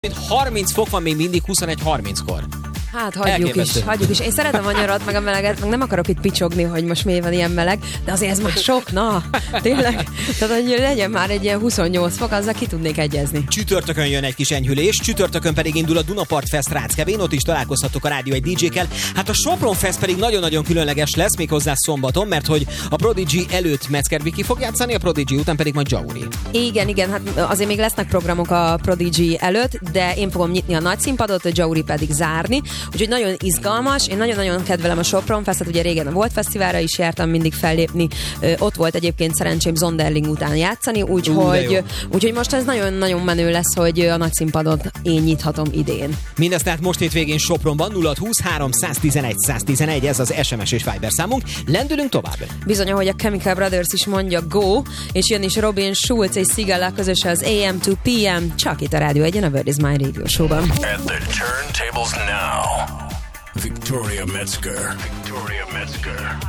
30 fok van még mindig 21:30-kor. Hát hagyjuk is. Én szeretem a nyarat, meg a meleget, meg nem akarok itt picsogni, hogy most miért van ilyen meleg, de azért ez már sok, na, tényleg. Tehát, hogy legyen már egy ilyen 28 fok, azzal ki tudnék egyezni. Csütörtökön jön egy kis enyhülés, csütörtökön pedig indul a Dunapart Fest Ráckevén, ott is találkozhatok a rádió egy DJ-kkel. Hát a Sopron Fest pedig nagyon-nagyon különleges lesz, méghozzá szombaton, mert hogy a Prodigy előtt Metzger Viki fog játszani, a Prodigy után pedig majd Jauri. Igen, hát azért még lesznek programok a Prodigy előtt, de én fogom nyitni a nagy színpadot, a Jauri pedig zárni. Úgyhogy nagyon izgalmas, én nagyon-nagyon kedvelem a Sopron Festet, ugye régen volt fesztiválra is jártam mindig fellépni, ott volt egyébként szerencsém Zonderling után játszani, úgyhogy most ez nagyon-nagyon menő lesz, hogy a nagy színpadot én nyithatom idén. Mindezt tehát most hétvégén Sopronban 0623 111 111, ez az SMS és Viber számunk. Lendülünk tovább. Bizony, ahogy a Chemical Brothers is mondja, go, és jön is Robin Schulz és Sigala közös az AM to PM, csak itt a Rádió Egyen, a Word is My Radio Show-ban. At the turntables now, Victoria Metzger.